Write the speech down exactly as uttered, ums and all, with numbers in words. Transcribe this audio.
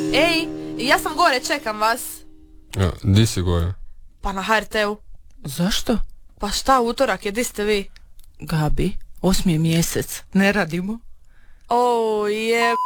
Ej, ja sam gore, čekam vas. Ja, di si gore? Pa na ha er te-u. Zašto? Pa šta, utorak je, di ste vi? Gabi, osmi je mjesec, ne radimo. O, je...